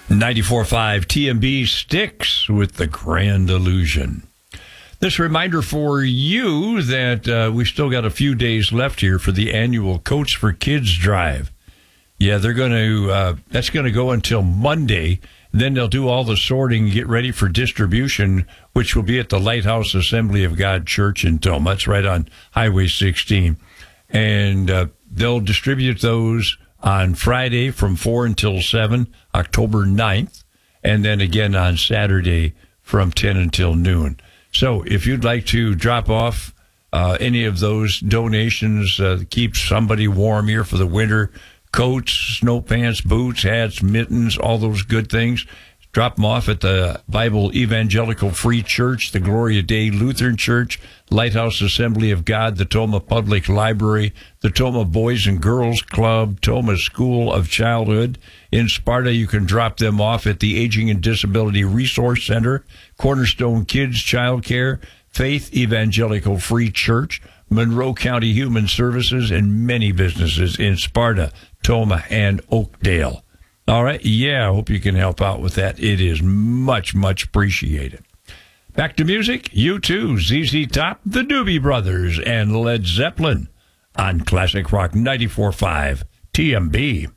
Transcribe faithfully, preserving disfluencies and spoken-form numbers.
ninety-four point five T M B sticks with the Grand Illusion. This reminder for you that uh, we still got a few days left here for the annual Coats for Kids drive. Yeah, they're going to, uh, that's going to go until Monday. Then they'll do all the sorting and get ready for distribution, which will be at the Lighthouse Assembly of God Church in Toma. That's right on Highway sixteen. And uh, they'll distribute those on Friday from four until seven, October ninth, and then again on Saturday from ten until noon. So if you'd like to drop off uh, any of those donations, uh, keep somebody warm here for the winter, coats, snow pants, boots, hats, mittens, all those good things, drop them off at the Bible Evangelical Free Church, the Gloria Dei Lutheran Church, Lighthouse Assembly of God, the Toma Public Library, the Toma Boys and Girls Club, Toma School of Childhood. In Sparta, you can drop them off at the Aging and Disability Resource Center, Cornerstone Kids Child Care, Faith Evangelical Free Church, Monroe County Human Services, and many businesses in Sparta, Toma, and Oakdale. All right, yeah, I hope you can help out with that. It is much, much appreciated. Back to music, U two, Z Z Top, the Doobie Brothers, and Led Zeppelin on Classic Rock ninety-four point five T M B.